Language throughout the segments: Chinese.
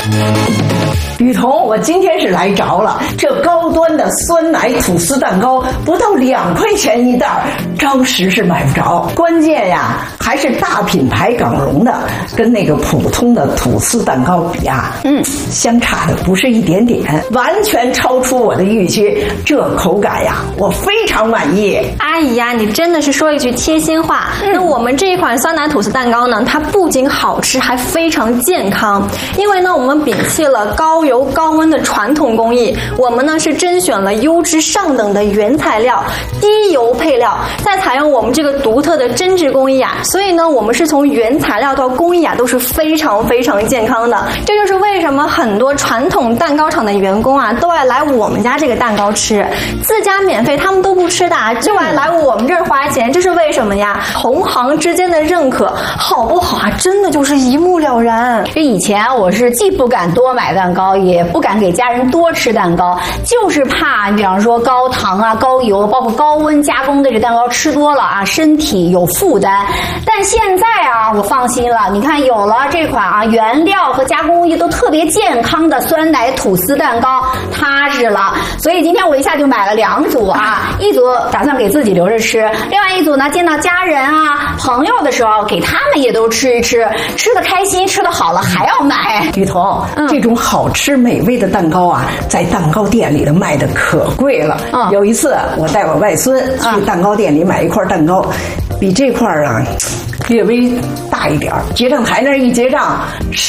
雨桐，我今天是来着了，这高端的酸奶吐司蛋糕不到2块钱一袋，着实是买不着。关键呀，还是大品牌港荣的，跟那个普通的吐司蛋糕比啊，相差的不是一点点，完全超出我的预期。这口感呀，我非常满意。 阿姨呀，你真的是说一句贴心话。那我们这一款酸奶吐司蛋糕呢，它不仅好吃，还非常健康。因为呢，我们摒弃了高油高温的传统工艺，我们呢是甄选了优质上等的原材料，低油配料，再采用我们这个独特的针织工艺啊，所以呢，我们是从原材料到工艺啊都是非常非常健康的。这就是为什么很多传统蛋糕厂的员工啊都爱来我们家这个蛋糕吃，自家免费他们都不吃的，就爱来我们这儿花钱，这是为什么呀？同行之间的认可，好不好啊？真的就是一目了然。 这以前我是既不敢多买蛋糕，也不敢给家人多吃蛋糕，就是怕比方说高糖啊、高油，包括高温加工的这蛋糕吃多了啊，身体有负担。但现在啊，我放心了，你看有了这款啊原料和加工工艺都特别健康的酸奶吐司蛋糕，踏实了。所以今天我一下就买了2组啊，一组打算给自己留着吃，另外一组呢见到家人啊、朋友的时候给他们也都吃一吃，吃得开心，吃得好了还要买。 雨桐，这种好吃美味的蛋糕啊，在蛋糕店里的卖的可贵了。有一次我带我外孙去蛋糕店里买一块蛋糕，比这块啊略微大一点，结账台那一结账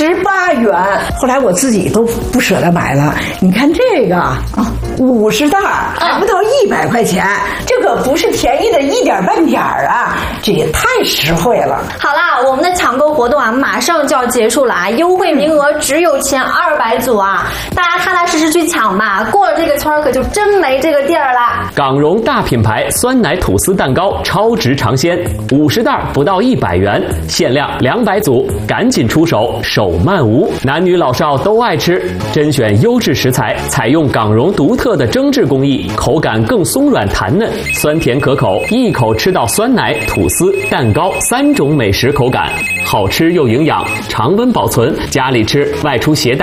18元，后来我自己都不舍得买了。你看这个50袋还不到100块钱，这可不是便宜的一点半点啊，这也太实惠了。 好啦，我们的抢购活动啊马上就要结束了啊，优惠名额只有前200组啊，大家踏踏实实去抢吧，过了这个圈可就真没这个地儿了。 港荣大品牌酸奶吐司蛋糕超值尝鲜，50袋不到100元，限量200组，赶紧出手，手慢无。男女老少都爱吃，甄选优质食材，采用港荣独特的蒸制工艺，口感更松软弹嫩，酸甜可口，一口吃到酸奶、吐司、蛋糕3种美食口感，好吃又营养，常温保存，家里吃，外出携带